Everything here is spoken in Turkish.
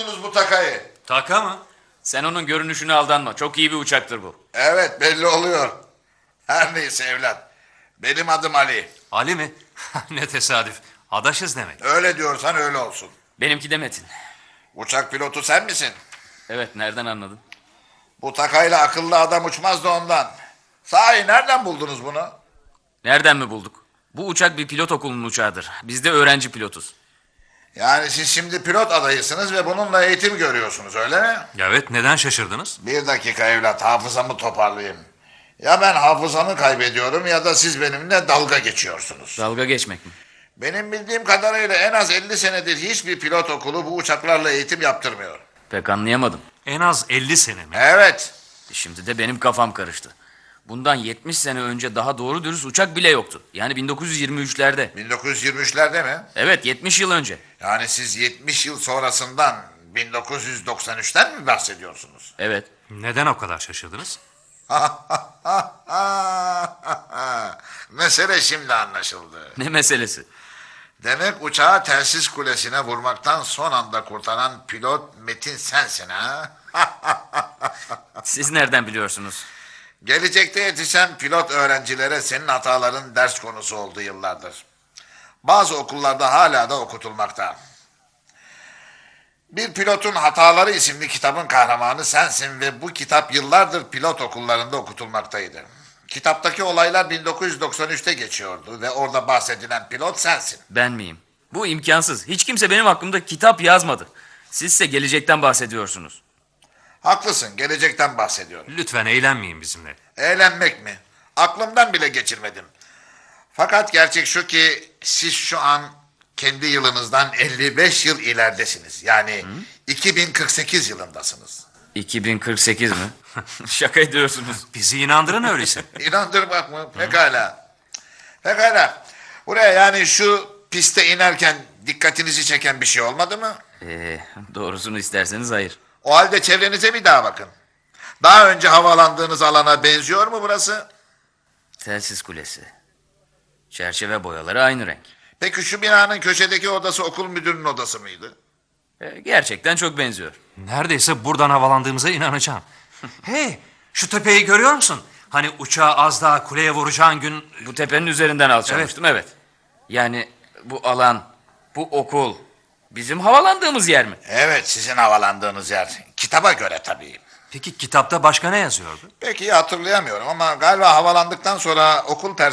buldunuz bu takayı? Taka mı? Sen onun görünüşüne aldanma. Çok iyi bir uçaktır bu. Evet, belli oluyor. Her neyse evlat. Benim adım Ali. Ali mi? Ne tesadüf. Adaşız demek. Öyle diyorsan öyle olsun. Benimki de Metin. Uçak pilotu sen misin? Evet, nereden anladın? Bu takayla akıllı adam uçmaz da ondan. Sahi nereden buldunuz bunu? Nereden mi bulduk? Bu uçak bir pilot okulunun uçağıdır. Biz de öğrenci pilotuz. Yani siz şimdi pilot adayısınız ve bununla eğitim görüyorsunuz, öyle mi? Evet, neden şaşırdınız? Bir dakika evlat, hafızamı toparlayayım. Ya ben hafızamı kaybediyorum ya da siz benimle dalga geçiyorsunuz. Dalga geçmek mi? Benim bildiğim kadarıyla en az 50 senedir hiçbir pilot okulu bu uçaklarla eğitim yaptırmıyor. Pek anlayamadım. En az 50 sene mi? Evet. Şimdi de benim kafam karıştı. Bundan 70 sene önce daha doğru dürüst uçak bile yoktu. Yani 1923'lerde. 1923'lerde mi? Evet, 70 yıl önce. Yani siz 70 yıl sonrasından 1993'ten mi bahsediyorsunuz? Evet. Neden o kadar şaşırdınız? Mesele şimdi anlaşıldı. Ne meselesi? Demek uçağı telsiz kulesine vurmaktan son anda kurtaran pilot Metin sensin ha? Siz nereden biliyorsunuz? Gelecekte yetişen pilot öğrencilere senin hataların ders konusu oldu yıllardır. Bazı okullarda hala da okutulmakta. Bir Pilotun Hataları isimli kitabın kahramanı sensin ve bu kitap yıllardır pilot okullarında okutulmaktaydı. Kitaptaki olaylar 1993'te geçiyordu ve orada bahsedilen pilot sensin. Ben miyim? Bu imkansız. Hiç kimse benim hakkımda kitap yazmadı. Sizse gelecekten bahsediyorsunuz. Haklısın, gelecekten bahsediyorum. Lütfen eğlenmeyin bizimle. Eğlenmek mi? Aklımdan bile geçirmedim. Fakat gerçek şu ki siz şu an kendi yılınızdan 55 yıl ileridesiniz. Yani 2048 yılındasınız. 2048 mi? Şaka ediyorsunuz. Bizi inandırın öyleyse. İnandırmak mı? Pekala. Pekala. Buraya yani şu piste inerken dikkatinizi çeken bir şey olmadı mı? Doğrusunu isterseniz hayır. O halde çevrenize bir daha bakın. Daha önce havalandığınız alana benziyor mu burası? Telsiz kulesi. Çerçeve boyaları aynı renk. Peki şu binanın köşedeki odası okul müdürünün odası mıydı? Gerçekten çok benziyor. Neredeyse buradan havalandığımıza inanacağım. Hey, şu tepeyi görüyor musun? Hani uçağı az daha kuleye vuracağın gün... Bu tepenin üzerinden alçalmıştım, evet. Yani bu alan, bu okul bizim havalandığımız yer mi? Evet, sizin havalandığınız yer. Kitaba göre tabii. Peki kitapta başka ne yazıyordu? Peki hatırlayamıyorum ama galiba havalandıktan sonra okul